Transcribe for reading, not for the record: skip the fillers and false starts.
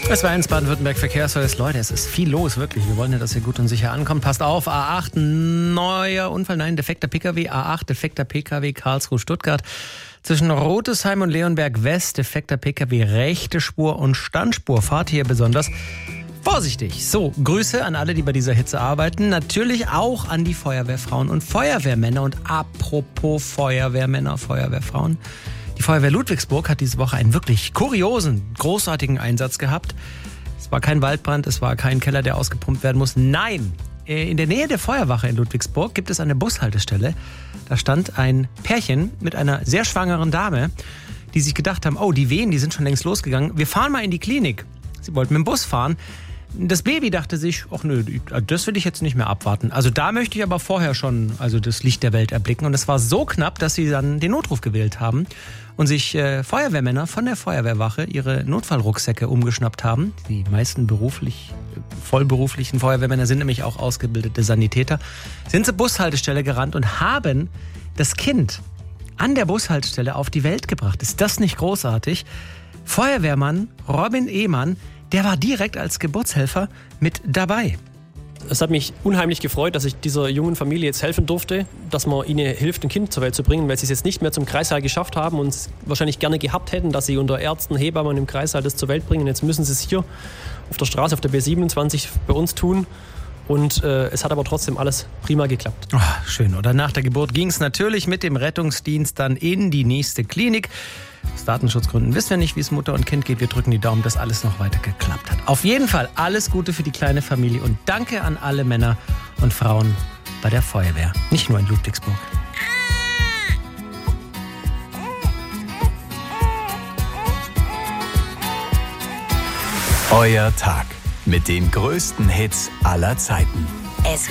Das war 1 Baden-Württemberg Verkehrsservice. Leute, es ist viel los, wirklich. Wir wollen ja, dass ihr gut und sicher ankommt. Passt auf, A8, neuer Unfall, nein, defekter PKW. A8, defekter PKW Karlsruhe-Stuttgart. Zwischen Rotesheim und Leonberg West, defekter PKW, rechte Spur und Standspur. Fahrt hier besonders vorsichtig. So, Grüße an alle, die bei dieser Hitze arbeiten. Natürlich auch an die Feuerwehrfrauen und Feuerwehrmänner. Und apropos Feuerwehrmänner, Feuerwehrfrauen. Die Feuerwehr Ludwigsburg hat diese Woche einen wirklich kuriosen, großartigen Einsatz gehabt. Es war kein Waldbrand, es war kein Keller, der ausgepumpt werden muss. Nein, in der Nähe der Feuerwache in Ludwigsburg gibt es eine Bushaltestelle. Da stand ein Pärchen mit einer sehr schwangeren Dame, die sich gedacht haben, oh, die Wehen, die sind schon längst losgegangen. Wir fahren mal in die Klinik. Sie wollten mit dem Bus fahren. Das Baby dachte sich, ach nö, das will ich jetzt nicht mehr abwarten. Also da möchte ich aber vorher schon das Licht der Welt erblicken. Und es war so knapp, dass sie dann den Notruf gewählt haben und sich Feuerwehrmänner von der Feuerwehrwache ihre Notfallrucksäcke umgeschnappt haben. Die meisten vollberuflichen Feuerwehrmänner sind nämlich auch ausgebildete Sanitäter. Sind zur Bushaltestelle gerannt und haben das Kind an der Bushaltestelle auf die Welt gebracht. Ist das nicht großartig? Feuerwehrmann Robin Ehmann, der war direkt als Geburtshelfer mit dabei. Es hat mich unheimlich gefreut, dass ich dieser jungen Familie jetzt helfen durfte, dass man ihnen hilft, ein Kind zur Welt zu bringen, weil sie es jetzt nicht mehr zum Kreissaal geschafft haben und es wahrscheinlich gerne gehabt hätten, dass sie unter Ärzten, Hebammen im Kreissaal das zur Welt bringen. Jetzt müssen sie es hier auf der Straße, auf der B27 bei uns tun. Und es hat aber trotzdem alles prima geklappt. Oh, schön. Oder nach der Geburt ging es natürlich mit dem Rettungsdienst dann in die nächste Klinik. Aus Datenschutzgründen wissen wir nicht, wie es Mutter und Kind geht. Wir drücken die Daumen, dass alles noch weiter geklappt hat. Auf jeden Fall alles Gute für die kleine Familie und danke an alle Männer und Frauen bei der Feuerwehr. Nicht nur in Ludwigsburg. Euer Tag mit den größten Hits aller Zeiten.